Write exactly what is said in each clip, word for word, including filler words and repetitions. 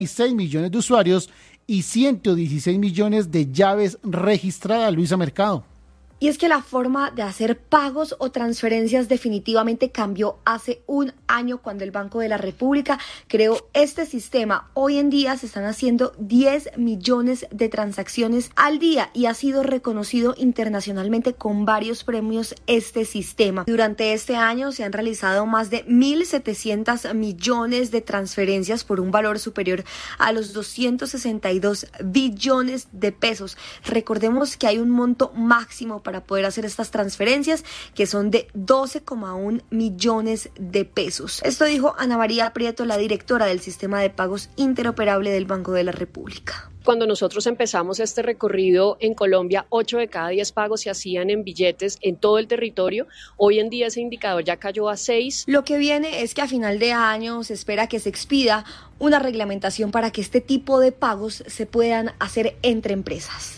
seis millones de usuarios y ciento dieciséis millones de llaves registradas. Luisa Mercado. Y es que la forma de hacer pagos o transferencias definitivamente cambió hace un año cuando el Banco de la República creó este sistema. Hoy en día se están haciendo diez millones de transacciones al día y ha sido reconocido internacionalmente con varios premios este sistema. Durante este año se han realizado más de mil setecientos millones de transferencias por un valor superior a los doscientos sesenta y dos billones de pesos. Recordemos que hay un monto máximo para para poder hacer estas transferencias, que son de doce coma uno millones de pesos. Esto dijo Ana María Prieto, la directora del Sistema de Pagos Interoperable del Banco de la República. Cuando nosotros empezamos este recorrido en Colombia, ocho de cada diez pagos se hacían en billetes en todo el territorio. Hoy en día ese indicador ya cayó a seis. Lo que viene es que a final de año se espera que se expida una reglamentación para que este tipo de pagos se puedan hacer entre empresas.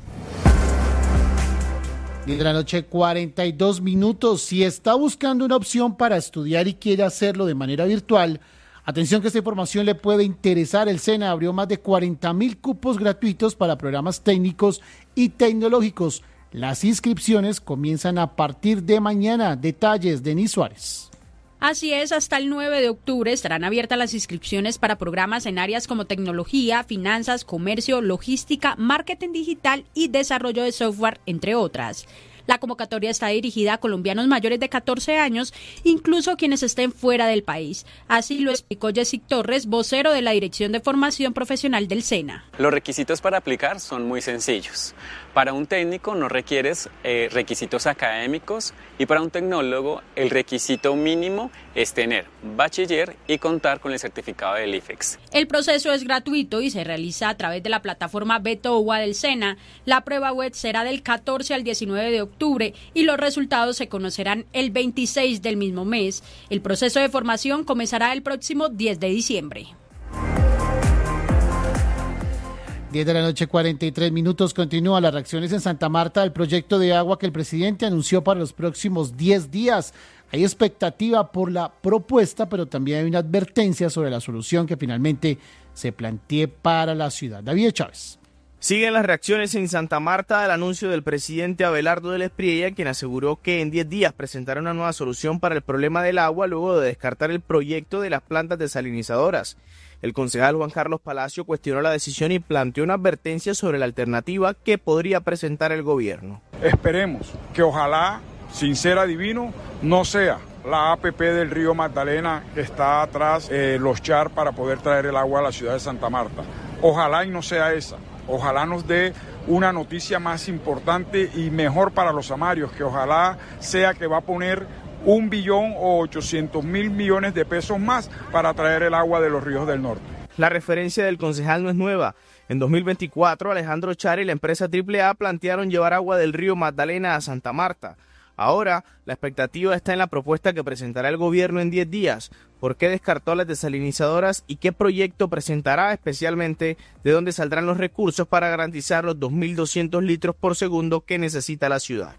diez de la noche, cuarenta y dos minutos. Si está buscando una opción para estudiar y quiere hacerlo de manera virtual, atención que esta información le puede interesar. El SENA abrió más de cuarenta mil cupos gratuitos para programas técnicos y tecnológicos. Las inscripciones comienzan a partir de mañana. Detalles, Denis Suárez. Así es, hasta el nueve de octubre estarán abiertas las inscripciones para programas en áreas como tecnología, finanzas, comercio, logística, marketing digital y desarrollo de software, entre otras. La convocatoria está dirigida a colombianos mayores de catorce años, incluso quienes estén fuera del país. Así lo explicó Jessic Torres, vocero de la Dirección de Formación Profesional del SENA. Los requisitos para aplicar son muy sencillos. Para un técnico no requieres eh, requisitos académicos y para un tecnólogo el requisito mínimo es tener bachiller y contar con el certificado del I F E X. El proceso es gratuito y se realiza a través de la plataforma Betowa del SENA. La prueba web será del catorce al diecinueve de octubre y los resultados se conocerán el veintiséis del mismo mes. El proceso de formación comenzará el próximo diez de diciembre. diez de la noche, cuarenta y tres minutos. Continúan las reacciones en Santa Marta del proyecto de agua que el presidente anunció para los próximos diez días. Hay expectativa por la propuesta, pero también hay una advertencia sobre la solución que finalmente se plantee para la ciudad. David Chávez. Siguen las reacciones en Santa Marta al anuncio del presidente Abelardo del Espriella, quien aseguró que en diez días presentará una nueva solución para el problema del agua luego de descartar el proyecto de las plantas desalinizadoras. El concejal Juan Carlos Palacio cuestionó la decisión y planteó una advertencia sobre la alternativa que podría presentar el gobierno. Esperemos que ojalá, sin ser adivino, no sea la A P P del río Magdalena que está atrás, eh, los char para poder traer el agua a la ciudad de Santa Marta. Ojalá y no sea esa. Ojalá nos dé una noticia más importante y mejor para los amarios, que ojalá sea que va a poner un billón o ochocientos mil millones de pesos más para traer el agua de los ríos del norte. La referencia del concejal no es nueva. En dos mil veinticuatro, Alejandro Char y la empresa Triple A plantearon llevar agua del río Magdalena a Santa Marta. Ahora, la expectativa está en la propuesta que presentará el gobierno en diez días. ¿Por qué descartó las desalinizadoras y qué proyecto presentará, especialmente de dónde saldrán los recursos para garantizar los dos mil doscientos litros por segundo que necesita la ciudad?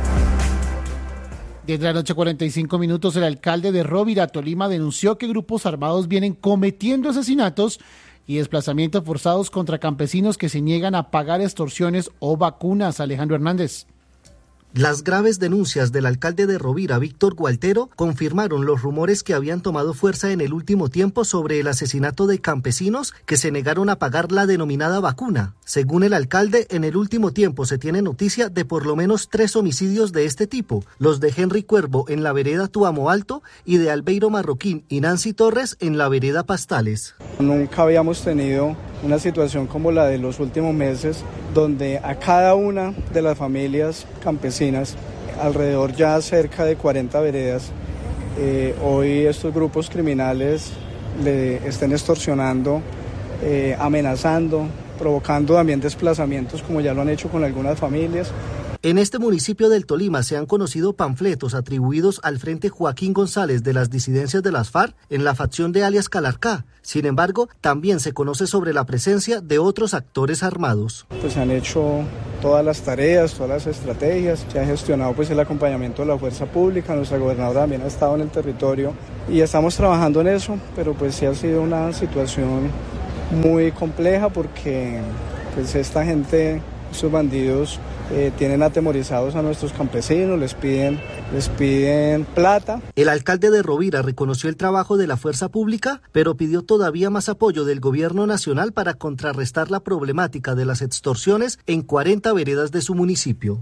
diez de la noche, cuarenta y cinco minutos. El alcalde de Rovira, Tolima, denunció que grupos armados vienen cometiendo asesinatos y desplazamientos forzados contra campesinos que se niegan a pagar extorsiones o vacunas. Alejandro Hernández. Las graves denuncias del alcalde de Rovira, Víctor Gualtero, confirmaron los rumores que habían tomado fuerza en el último tiempo sobre el asesinato de campesinos que se negaron a pagar la denominada vacuna. Según el alcalde, en el último tiempo se tiene noticia de por lo menos tres homicidios de este tipo, los de Henry Cuervo en la vereda Tuamo Alto y de Albeiro Marroquín y Nancy Torres en la vereda Pastales. Nunca habíamos tenido una situación como la de los últimos meses, donde a cada una de las familias campesinas, alrededor ya cerca de cuarenta veredas, eh, hoy estos grupos criminales le estén extorsionando, eh, amenazando, provocando también desplazamientos, como ya lo han hecho con algunas familias. En este municipio del Tolima se han conocido panfletos atribuidos al Frente Joaquín González de las disidencias de las FARC en la facción de alias Calarcá. Sin embargo, también se conoce sobre la presencia de otros actores armados. Pues se han hecho todas las tareas, todas las estrategias, se ha gestionado pues el acompañamiento de la fuerza pública, nuestra gobernadora también ha estado en el territorio y estamos trabajando en eso, pero pues sí ha sido una situación muy compleja porque pues esta gente, estos bandidos eh, tienen atemorizados a nuestros campesinos, les piden, les piden plata. El alcalde de Rovira reconoció el trabajo de la fuerza pública, pero pidió todavía más apoyo del gobierno nacional para contrarrestar la problemática de las extorsiones en cuarenta veredas de su municipio.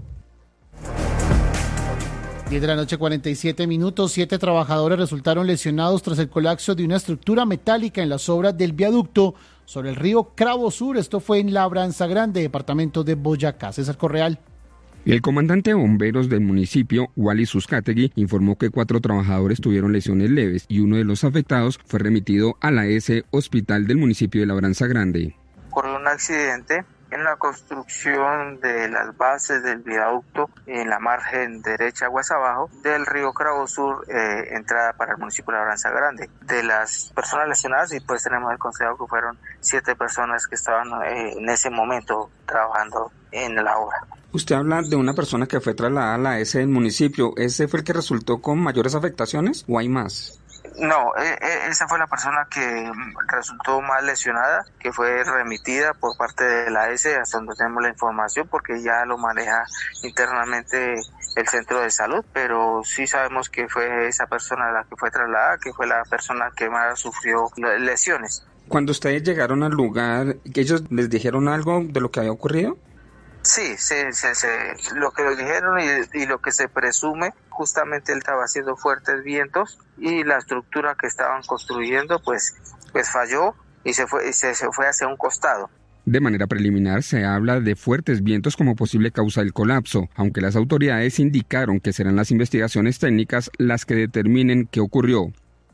diez de la noche, cuarenta y siete minutos. Siete trabajadores resultaron lesionados tras el colapso de una estructura metálica en las obras del viaducto sobre el río Cravo Sur. Esto fue en Labranza Grande, departamento de Boyacá. César Correal. El comandante de bomberos del municipio, Wally Suscategui, informó que cuatro trabajadores tuvieron lesiones leves y uno de los afectados fue remitido a la S Hospital del municipio de Labranza Grande. Ocurrió un accidente en la construcción de las bases del viaducto en la margen derecha aguas abajo del río Cravo Sur, eh, entrada para el municipio de Labranza Grande. De las personas lesionadas, y pues tenemos el consejo que fueron siete personas que estaban eh, en ese momento trabajando en la obra. Usted habla de una persona que fue trasladada a la S del municipio. ¿Ese fue el que resultó con mayores afectaciones o hay más? No, eh, eh, esa fue la persona que resultó más lesionada, que fue remitida por parte de la S, hasta donde tenemos la información, porque ya lo maneja internamente el centro de salud, pero sí sabemos que fue esa persona la que fue trasladada, que fue la persona que más sufrió lesiones. Cuando ustedes llegaron al lugar, ¿ellos les dijeron algo de lo que había ocurrido? Sí, se, se, se, lo que nos dijeron y, y lo que se presume, justamente él estaba haciendo fuertes vientos y la estructura que estaban construyendo pues, pues falló y se fue, y se, se fue hacia un costado. De manera preliminar se habla de fuertes vientos como posible causa del colapso, aunque las autoridades indicaron que serán las investigaciones técnicas las que determinen qué ocurrió.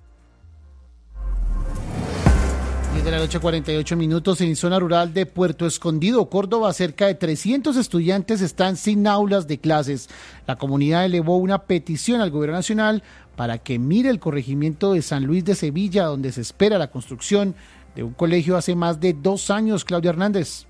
diez de la noche, cuarenta y ocho minutos. En zona rural de Puerto Escondido, Córdoba, cerca de trescientos estudiantes están sin aulas de clases. La comunidad elevó una petición al gobierno nacional para que mire el corregimiento de San Luis de Sevilla, donde se espera la construcción de un colegio hace más de dos años. Claudia Hernández.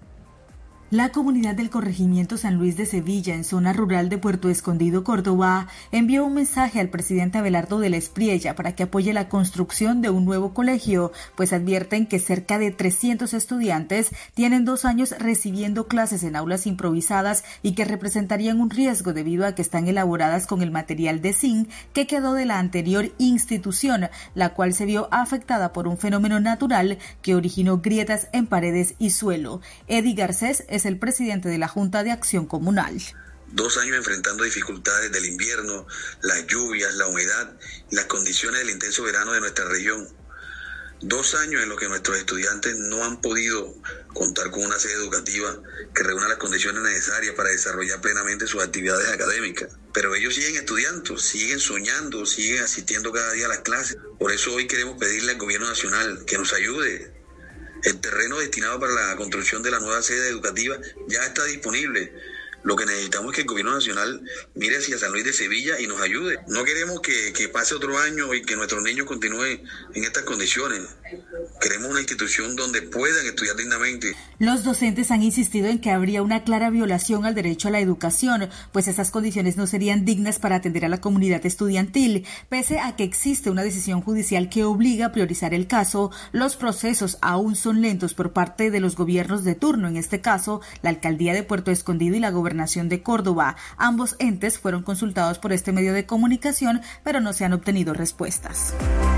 La comunidad del corregimiento San Luis de Sevilla, en zona rural de Puerto Escondido, Córdoba, envió un mensaje al presidente Abelardo de la Espriella para que apoye la construcción de un nuevo colegio, pues advierten que cerca de trescientos estudiantes tienen dos años recibiendo clases en aulas improvisadas y que representarían un riesgo debido a que están elaboradas con el material de zinc que quedó de la anterior institución, la cual se vio afectada por un fenómeno natural que originó grietas en paredes y suelo. Eddie Garcés es el presidente de la Junta de Acción Comunal. Dos años enfrentando dificultades del invierno, las lluvias, la humedad y las condiciones del intenso verano de nuestra región. Dos años en los que nuestros estudiantes no han podido contar con una sede educativa que reúna las condiciones necesarias para desarrollar plenamente sus actividades académicas. Pero ellos siguen estudiando, siguen soñando, siguen asistiendo cada día a las clases. Por eso hoy queremos pedirle al gobierno nacional que nos ayude. El terreno destinado para la construcción de la nueva sede educativa ya está disponible. Lo que necesitamos es que el gobierno nacional mire hacia San Luis de Sevilla y nos ayude. No queremos que, que pase otro año y que nuestros niños continúen en estas condiciones. Queremos una institución donde puedan estudiar dignamente. Los docentes han insistido en que habría una clara violación al derecho a la educación, pues esas condiciones no serían dignas para atender a la comunidad estudiantil. Pese a que existe una decisión judicial que obliga a priorizar el caso, los procesos aún son lentos por parte de los gobiernos de turno, en este caso, la Alcaldía de Puerto Escondido y la Gobernación de Córdoba. Ambos entes fueron consultados por este medio de comunicación, pero no se han obtenido respuestas.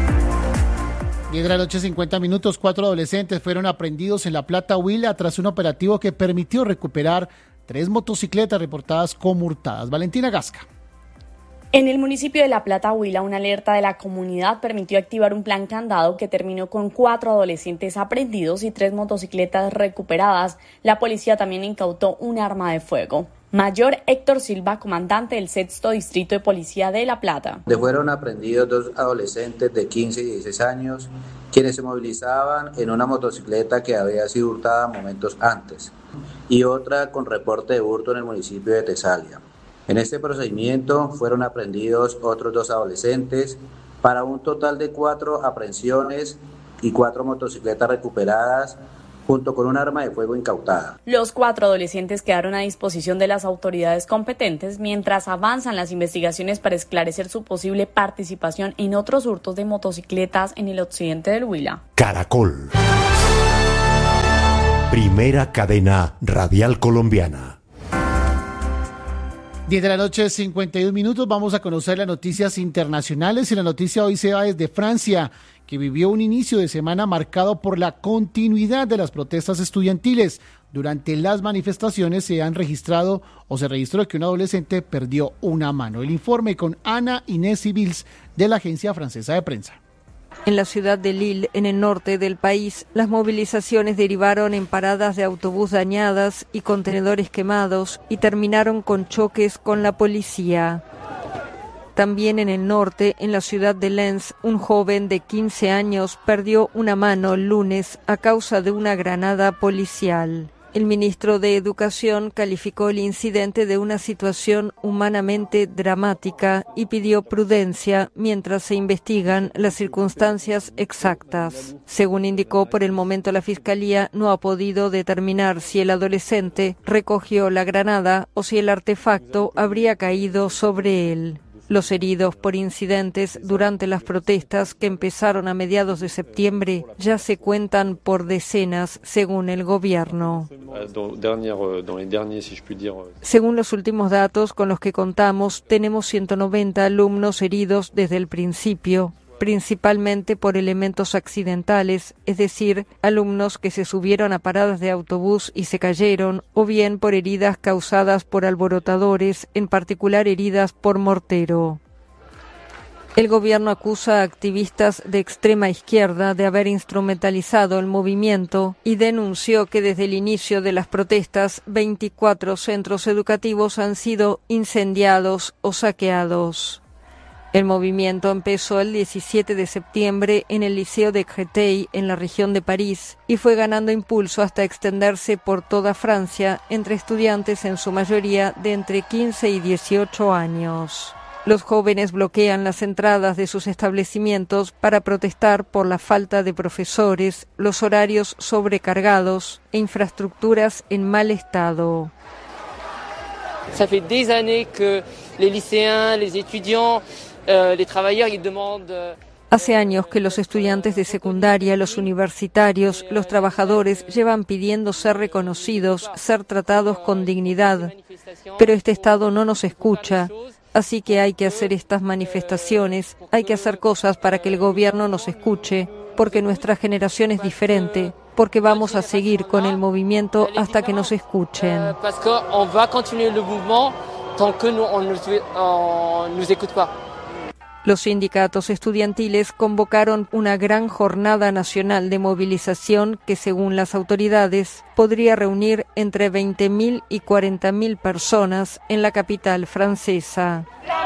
diez de la noche, cincuenta minutos. Cuatro adolescentes fueron aprehendidos en La Plata, Huila, tras un operativo que permitió recuperar tres motocicletas reportadas como hurtadas. Valentina Gasca. En el municipio de La Plata, Huila, una alerta de la comunidad permitió activar un plan candado que terminó con cuatro adolescentes aprehendidos y tres motocicletas recuperadas. La policía también incautó un arma de fuego. Mayor Héctor Silva, comandante del sexto Distrito de Policía de La Plata. Fueron aprendidos dos adolescentes de quince y dieciséis años, quienes se movilizaban en una motocicleta que había sido hurtada momentos antes, y otra con reporte de hurto en el municipio de Tesalia. En este procedimiento fueron aprehendidos otros dos adolescentes, para un total de cuatro aprehensiones y cuatro motocicletas recuperadas, junto con un arma de fuego incautada. Los cuatro adolescentes quedaron a disposición de las autoridades competentes mientras avanzan las investigaciones para esclarecer su posible participación en otros hurtos de motocicletas en el occidente del Huila. Caracol. Primera cadena radial colombiana. diez de la noche, cincuenta y un minutos. Vamos a conocer las noticias internacionales y la noticia hoy se va desde Francia, que vivió un inicio de semana marcado por la continuidad de las protestas estudiantiles. Durante las manifestaciones se han registrado o se registró que un adolescente perdió una mano. El informe con Ana Inés Civils de la Agencia Francesa de Prensa. En la ciudad de Lille, en el norte del país, las movilizaciones derivaron en paradas de autobús dañadas y contenedores quemados y terminaron con choques con la policía. También en el norte, en la ciudad de Lens, un joven de quince años perdió una mano el lunes a causa de una granada policial. El ministro de Educación calificó el incidente de una situación humanamente dramática y pidió prudencia mientras se investigan las circunstancias exactas. Según indicó, por el momento la Fiscalía no ha podido determinar si el adolescente recogió la granada o si el artefacto habría caído sobre él. Los heridos por incidentes durante las protestas que empezaron a mediados de septiembre ya se cuentan por decenas, según el gobierno. Según los últimos datos con los que contamos, tenemos ciento noventa alumnos heridos desde el principio, principalmente por elementos accidentales, es decir, alumnos que se subieron a paradas de autobús y se cayeron, o bien por heridas causadas por alborotadores, en particular heridas por mortero. El gobierno acusa a activistas de extrema izquierda de haber instrumentalizado el movimiento y denunció que desde el inicio de las protestas, veinticuatro centros educativos han sido incendiados o saqueados. El movimiento empezó el diecisiete de septiembre en el Liceo de Créteil, en la región de París, y fue ganando impulso hasta extenderse por toda Francia entre estudiantes en su mayoría de entre quince y dieciocho años. Los jóvenes bloquean las entradas de sus establecimientos para protestar por la falta de profesores, los horarios sobrecargados e infraestructuras en mal estado. Ça fait des années que les lycéens, les étudiants, euh, les travailleurs, ils demandent. Hace años que los estudiantes de secundaria, los universitarios, los trabajadores llevan pidiendo ser reconocidos, ser tratados con dignidad. Pero este Estado no nos escucha, así que hay que hacer estas manifestaciones, hay que hacer cosas para que el gobierno nos escuche, porque nuestra generación es diferente, porque vamos a seguir con el movimiento hasta que nos escuchen. Los sindicatos estudiantiles convocaron una gran jornada nacional de movilización que, según las autoridades, podría reunir entre veinte mil y cuarenta mil personas en la capital francesa.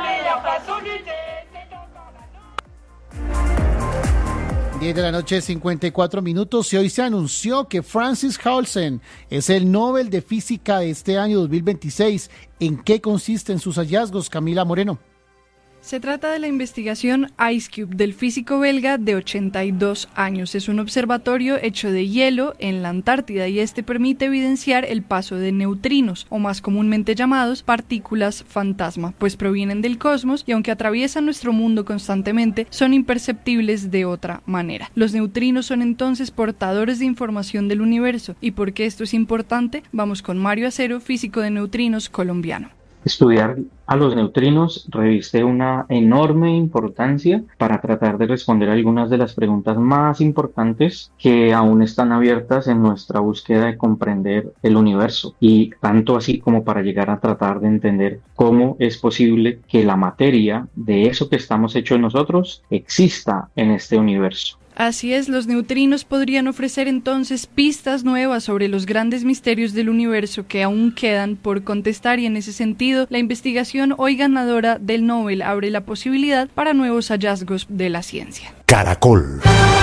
diez de la noche, cincuenta y cuatro minutos, y hoy se anunció que Francis Halsen es el Nobel de Física de este año dos mil veintiséis. ¿En qué consisten sus hallazgos, Camila Moreno? Se trata de la investigación IceCube del físico belga de ochenta y dos años. Es un observatorio hecho de hielo en la Antártida y este permite evidenciar el paso de neutrinos, o más comúnmente llamados partículas fantasma, pues provienen del cosmos y aunque atraviesan nuestro mundo constantemente, son imperceptibles de otra manera. Los neutrinos son entonces portadores de información del universo. ¿Y por qué esto es importante? Vamos con Mario Acero, físico de neutrinos colombiano. Estudiar a los neutrinos reviste una enorme importancia para tratar de responder algunas de las preguntas más importantes que aún están abiertas en nuestra búsqueda de comprender el universo, y tanto así como para llegar a tratar de entender cómo es posible que la materia de eso que estamos hechos nosotros exista en este universo. Así es, los neutrinos podrían ofrecer entonces pistas nuevas sobre los grandes misterios del universo que aún quedan por contestar, y en ese sentido, la investigación hoy ganadora del Nobel abre la posibilidad para nuevos hallazgos de la ciencia. Caracol.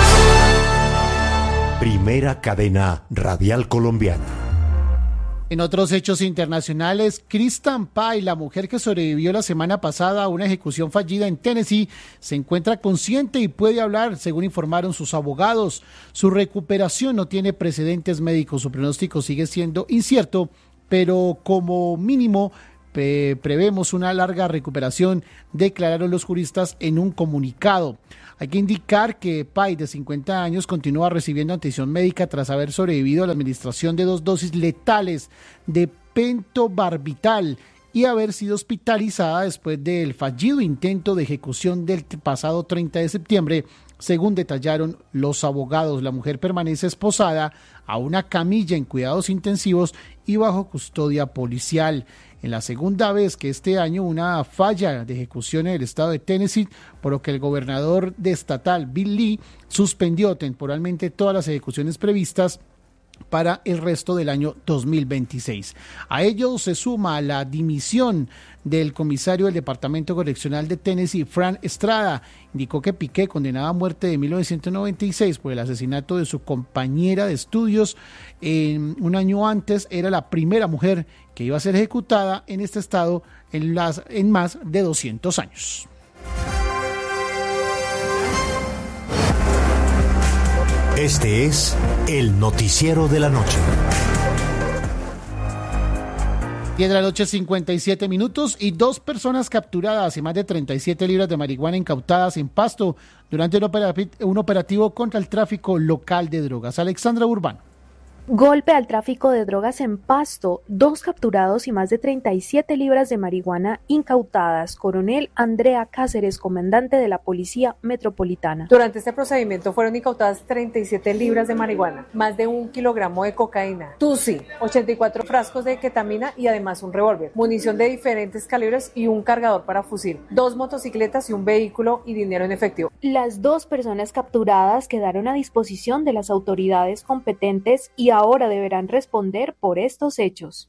Primera cadena radial colombiana. En otros hechos internacionales, Kristen Pai, la mujer que sobrevivió la semana pasada a una ejecución fallida en Tennessee, se encuentra consciente y puede hablar, según informaron sus abogados. Su recuperación no tiene precedentes médicos, su pronóstico sigue siendo incierto, pero como mínimo pre- prevemos una larga recuperación, declararon los juristas en un comunicado. Hay que indicar que Pai, de cincuenta años, continúa recibiendo atención médica tras haber sobrevivido a la administración de dos dosis letales de pentobarbital y haber sido hospitalizada después del fallido intento de ejecución del pasado treinta de septiembre, según detallaron los abogados. La mujer permanece esposada a una camilla en cuidados intensivos y bajo custodia policial. En la segunda vez que este año una falla de ejecución en el estado de Tennessee, por lo que el gobernador de estatal, Bill Lee, suspendió temporalmente todas las ejecuciones previstas para el resto del año dos mil veintiséis. A ello se suma la dimisión del comisario del Departamento Correccional de Tennessee, Fran Estrada. Indicó que Piqué, condenada a muerte de mil novecientos noventa y seis por el asesinato de su compañera de estudios en un año antes, era la primera mujer que iba a ser ejecutada en este estado en, las, en más de doscientos años. Este es el noticiero de la noche. diez de la noche, cincuenta y siete minutos, y dos personas capturadas y más de treinta y siete libras de marihuana incautadas en Pasto durante un, operativo, un operativo contra el tráfico local de drogas. Alexandra Urbano. Golpe al tráfico de drogas en Pasto, dos capturados y más de treinta y siete libras de marihuana incautadas. Coronel Andrea Cáceres, comandante de la Policía Metropolitana. Durante este procedimiento fueron incautadas treinta y siete libras de marihuana, más de un kilogramo de cocaína, tusi, ochenta y cuatro frascos de ketamina y además un revólver, munición de diferentes calibres y un cargador para fusil, dos motocicletas y un vehículo y dinero en efectivo. Las dos personas capturadas quedaron a disposición de las autoridades competentes y ahora deberán responder por estos hechos.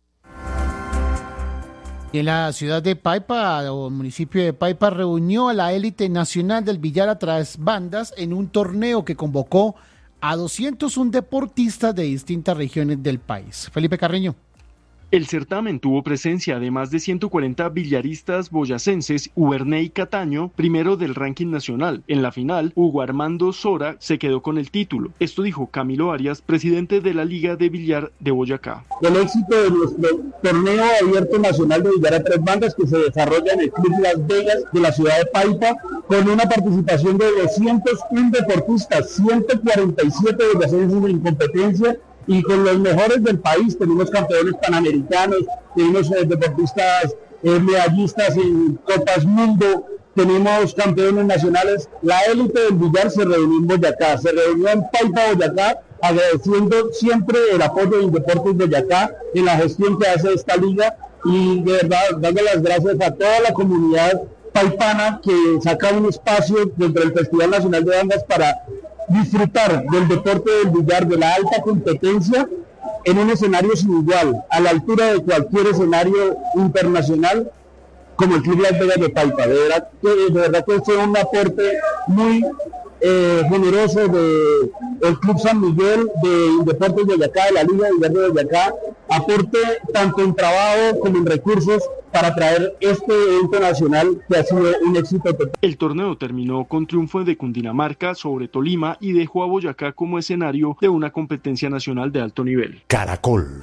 Y en la ciudad de Paipa, o municipio de Paipa, reunió a la élite nacional del billar a través bandas en un torneo que convocó a doscientos uno deportistas de distintas regiones del país. Felipe Carreño. El certamen tuvo presencia de más de ciento cuarenta billaristas boyacenses, Uberney y Cataño, primero del ranking nacional. En la final, Hugo Armando Sora se quedó con el título. Esto dijo Camilo Arias, presidente de la Liga de Billar de Boyacá. El éxito de nuestro torneo abierto nacional de billar a tres bandas que se desarrolla en el Club Las Vegas de la ciudad de Paipa, con una participación de doscientos uno deportistas, ciento cuarenta y siete boyacenses en competencia, y con los mejores del país. Tenemos campeones panamericanos, tenemos eh, deportistas eh, medallistas en Copas Mundo, tenemos campeones nacionales. La élite del billar se reunió en Boyacá, se reunió en Paipa, Boyacá, agradeciendo siempre el apoyo de Indeportes Boyacá en la gestión que hace esta liga, y de verdad dando las gracias a toda la comunidad paipana que saca un espacio dentro del Festival Nacional de Bandas para disfrutar del deporte del billar, de la alta competencia, en un escenario sin igual, a la altura de cualquier escenario internacional, como el Club Las Vegas de Paipa. De verdad que, de verdad que fue un aporte muy eh, generoso de el Club San Miguel, de Indeportes Boyacá, de la Liga de Billar de Boyacá, aporte tanto en trabajo como en recursos para traer este evento nacional que ha sido un éxito total. El torneo terminó con triunfo de Cundinamarca sobre Tolima y dejó a Boyacá como escenario de una competencia nacional de alto nivel. Caracol,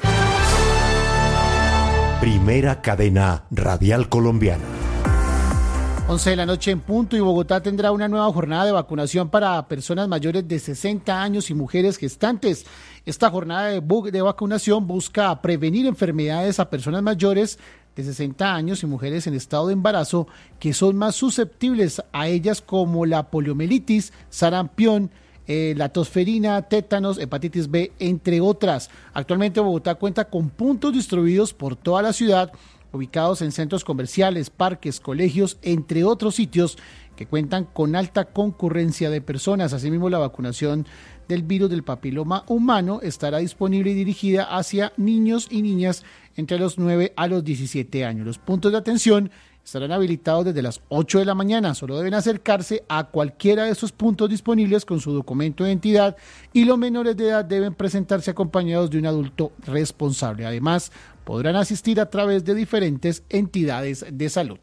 primera cadena radial colombiana. once de la noche en punto, y Bogotá tendrá una nueva jornada de vacunación para personas mayores de sesenta años y mujeres gestantes. Esta jornada de, bu- de vacunación busca prevenir enfermedades a personas mayores de sesenta años y mujeres en estado de embarazo que son más susceptibles a ellas, como la poliomielitis, sarampión, eh, la tosferina, tétanos, hepatitis B, entre otras. Actualmente Bogotá cuenta con puntos distribuidos por toda la ciudad, ubicados en centros comerciales, parques, colegios, entre otros sitios que cuentan con alta concurrencia de personas. Asimismo, la vacunación del virus del papiloma humano estará disponible y dirigida hacia niños y niñas entre los nueve a los diecisiete años. Los puntos de atención estarán habilitados desde las ocho de la mañana. Solo deben acercarse a cualquiera de estos puntos disponibles con su documento de identidad, y los menores de edad deben presentarse acompañados de un adulto responsable. Además, podrán asistir a través de diferentes entidades de salud.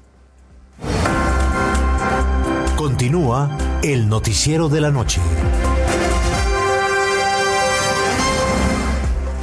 Continúa el noticiero de la noche.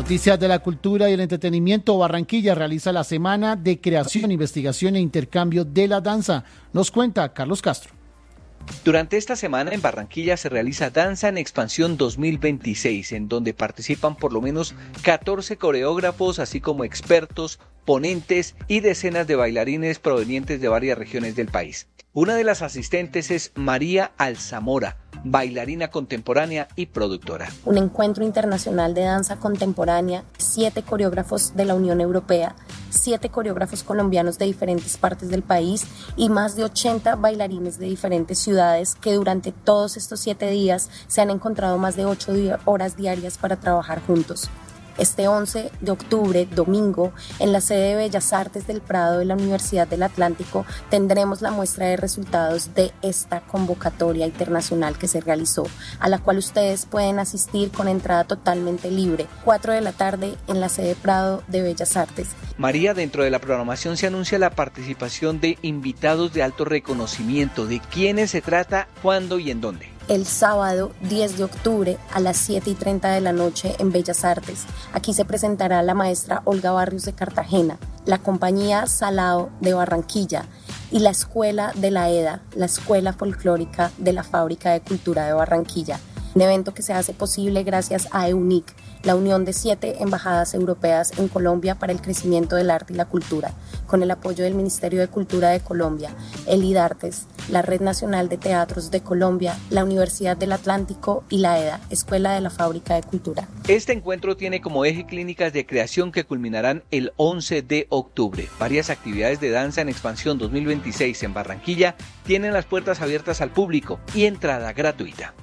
Noticias de la cultura y el entretenimiento. Barranquilla realiza la Semana de Creación, Investigación e Intercambio de la Danza. Nos cuenta Carlos Castro. Durante esta semana en Barranquilla se realiza Danza en Expansión dos mil veintiséis, en donde participan por lo menos catorce coreógrafos, así como expertos, ponentes y decenas de bailarines provenientes de varias regiones del país. Una de las asistentes es María Alzamora, bailarina contemporánea y productora. Un encuentro internacional de danza contemporánea, siete coreógrafos de la Unión Europea, siete coreógrafos colombianos de diferentes partes del país y más de ochenta bailarines de diferentes ciudades que durante todos estos siete días se han encontrado más de ocho horas diarias para trabajar juntos. Este once de octubre, domingo, en la sede de Bellas Artes del Prado de la Universidad del Atlántico, tendremos la muestra de resultados de esta convocatoria internacional que se realizó, a la cual ustedes pueden asistir con entrada totalmente libre, cuatro de la tarde en la sede Prado de Bellas Artes. María, dentro de la programación se anuncia la participación de invitados de alto reconocimiento. ¿De quiénes se trata, cuándo y en dónde? El sábado diez de octubre a las siete y treinta de la noche en Bellas Artes. Aquí se presentará la maestra Olga Barrios de Cartagena, la compañía Salao de Barranquilla y la Escuela de la EDA, la Escuela Folclórica de la Fábrica de Cultura de Barranquilla. Un evento que se hace posible gracias a EUNIC, la unión de siete embajadas europeas en Colombia para el crecimiento del arte y la cultura, con el apoyo del Ministerio de Cultura de Colombia, el IDARTES, la Red Nacional de Teatros de Colombia, la Universidad del Atlántico y la EDA, Escuela de la Fábrica de Cultura. Este encuentro tiene como eje clínicas de creación que culminarán el once de octubre. Varias actividades de danza en Expansión dos mil veintiséis en Barranquilla tienen las puertas abiertas al público y entrada gratuita.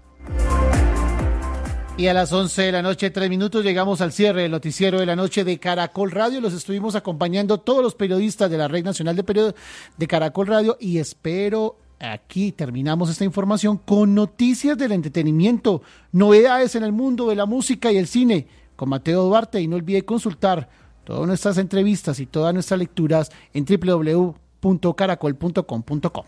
Y a las once de la noche, tres minutos, llegamos al cierre del noticiero de la noche de Caracol Radio. Los estuvimos acompañando todos los periodistas de la Red Nacional de Periodistas de Caracol Radio y espero, aquí terminamos esta información con noticias del entretenimiento, novedades en el mundo de la música y el cine con Mateo Duarte, y no olvide consultar todas nuestras entrevistas y todas nuestras lecturas en doble u doble u doble u punto caracol punto com punto co.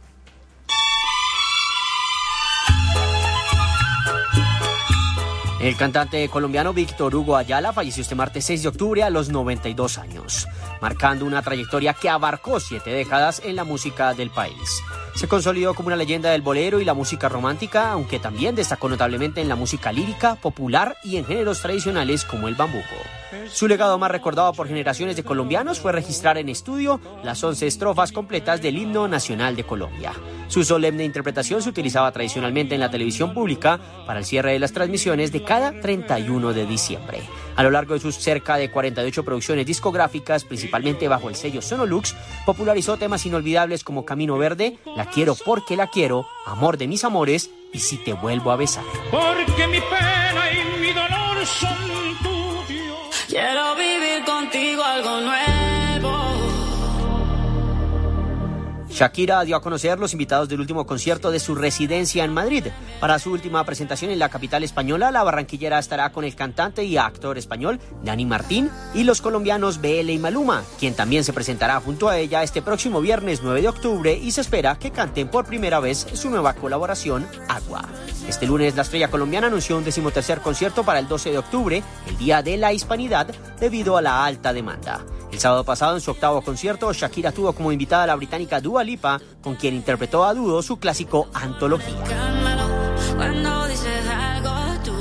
El cantante colombiano Víctor Hugo Ayala falleció este martes seis de octubre a los noventa y dos años, marcando una trayectoria que abarcó siete décadas en la música del país. Se consolidó como una leyenda del bolero y la música romántica, aunque también destacó notablemente en la música lírica, popular y en géneros tradicionales como el bambuco. Su legado más recordado por generaciones de colombianos fue registrar en estudio las once estrofas completas del himno nacional de Colombia. Su solemne interpretación se utilizaba tradicionalmente en la televisión pública para el cierre de las transmisiones de cada treinta y uno de diciembre. A lo largo de sus cerca de cuarenta y ocho producciones discográficas, principalmente bajo el sello Sonolux, popularizó temas inolvidables como Camino Verde, La quiero porque la quiero, Amor de mis amores y Si te vuelvo a besar. Porque mi pena y mi dolor son tuyos. Quiero vivir contigo algo nuevo. Shakira dio a conocer los invitados del último concierto de su residencia en Madrid. Para su última presentación en la capital española, la barranquillera estará con el cantante y actor español Dani Martín y los colombianos B L y Maluma, quien también se presentará junto a ella este próximo viernes nueve de octubre y se espera que canten por primera vez su nueva colaboración, Agua. Este lunes la estrella colombiana anunció un decimotercer concierto para el doce de octubre, el Día de la Hispanidad, debido a la alta demanda. El sábado pasado, en su octavo concierto, Shakira tuvo como invitada a la británica Dua Lipa, con quien interpretó a dúo su clásico Antología. Cuando dices algo tú.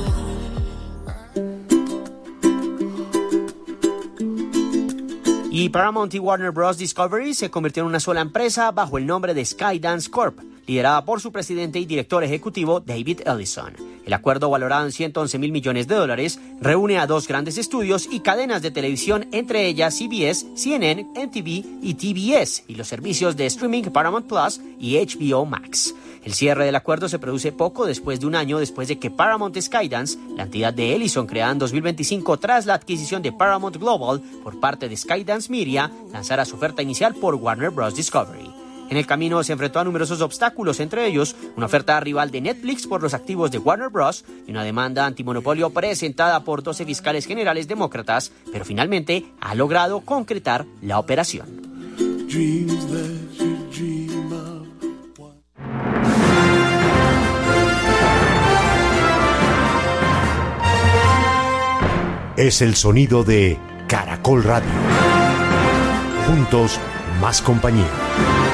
Y Paramount y Warner Bros. Discovery se convirtieron en una sola empresa bajo el nombre de Skydance Corp, liderada por su presidente y director ejecutivo David Ellison. El acuerdo, valorado en ciento once mil millones de dólares, reúne a dos grandes estudios y cadenas de televisión, entre ellas C B S, C N N, M T V y T B S, y los servicios de streaming Paramount Plus y H B O Max. El cierre del acuerdo se produce poco después de un año después de que Paramount Skydance, la entidad de Ellison creada en dos mil veinticinco tras la adquisición de Paramount Global por parte de Skydance Media, lanzara su oferta inicial por Warner Bros. Discovery. En el camino se enfrentó a numerosos obstáculos, entre ellos una oferta rival de Netflix por los activos de Warner Bros. Y una demanda antimonopolio presentada por doce fiscales generales demócratas, pero finalmente ha logrado concretar la operación. es el sonido de Caracol Radio. Juntos, más compañía.